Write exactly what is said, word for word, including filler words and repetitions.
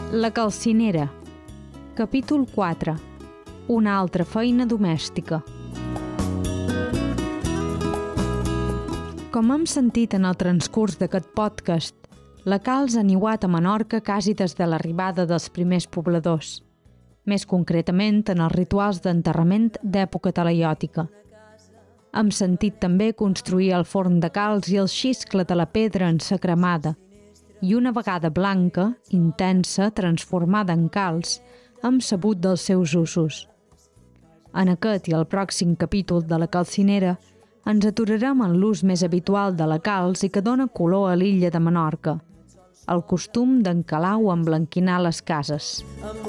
La calcinera. Capítol quatre. Una altra feina domèstica. Com hem sentit en el transcurs d'aquest podcast, la calç ha niuat a Menorca quasi des de l'arribada dels primers pobladors, més concretament en els rituals d'enterrament d'època talaiòtica. Hem sentit també construir el forn de calç i el xiscle de la pedra en sa cremada, i una vegada blanca, intensa, transformada en calç, hem sabut dels seus usos. En aquest i el pròxim capítol de la calcinera ens aturarem en l'ús més habitual de la calç i que dona color a l'illa de Menorca, el costum d'encalar o emblanquinar les cases.